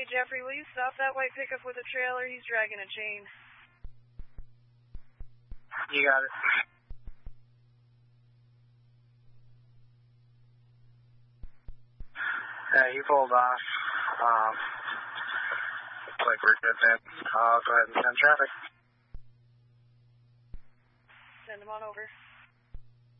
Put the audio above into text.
Jeffrey, will you stop that white pickup with a trailer? He's dragging a chain. You got it. Yeah, he pulled off. Looks like we're good then. I'll go ahead and send traffic. Send him on over.